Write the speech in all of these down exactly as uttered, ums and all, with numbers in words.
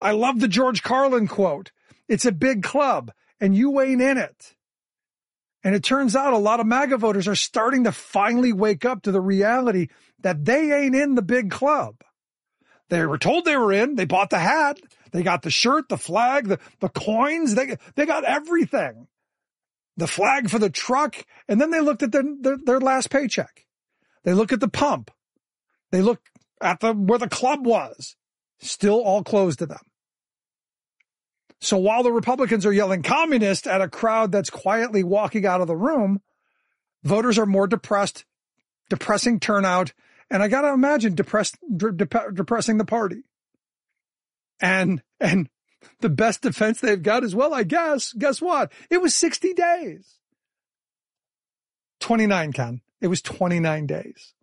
I love the George Carlin quote. It's a big club and you ain't in it. And it turns out a lot of MAGA voters are starting to finally wake up to the reality that they ain't in the big club. They were told they were in. They bought the hat. They got the shirt, the flag, the, the coins. They, they got everything. The flag for the truck. And then they looked at their, their, their last paycheck. They look at the pump. They look at the where the club was. Still all closed to them. So while the Republicans are yelling communist at a crowd that's quietly walking out of the room, voters are more depressed, depressing turnout, and I got to imagine depressed, de- de- depressing the party. And and the best defense they've got is, well, I guess, guess what? It was sixty days. twenty-nine, Ken. It was twenty-nine days.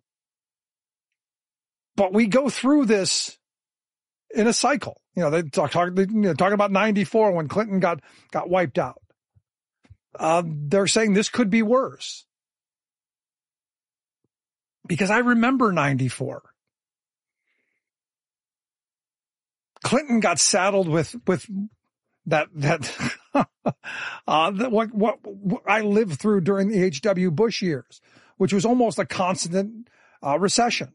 But we go through this in a cycle. You know, they talk, talk you know, talking about ninety-four when Clinton got, got wiped out. Uh, they're saying this could be worse. Because I remember ninety-four. Clinton got saddled with, with that, that, uh, that what, what, what I lived through during the H W Bush years, which was almost a constant, uh, recession.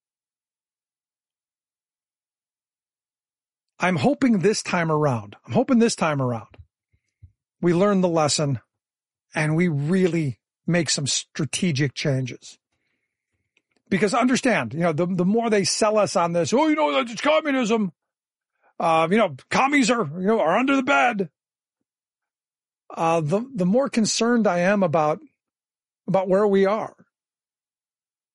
I'm hoping this time around, I'm hoping this time around, we learn the lesson and we really make some strategic changes. Because understand, you know, the, the more they sell us on this, oh, you know, it's communism. Uh, you know, commies are, you know, are under the bed. Uh, the, the more concerned I am about, about where we are.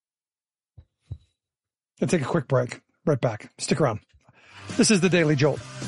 I'll take a quick break. Right back. Stick around. This is the Daily Jolt.